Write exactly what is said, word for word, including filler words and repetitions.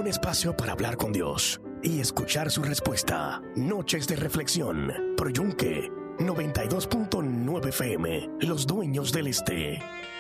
espacio para hablar con Dios y escuchar su respuesta. Noches de reflexión por Yunque noventa y dos punto nueve F M, Los Dueños del Este.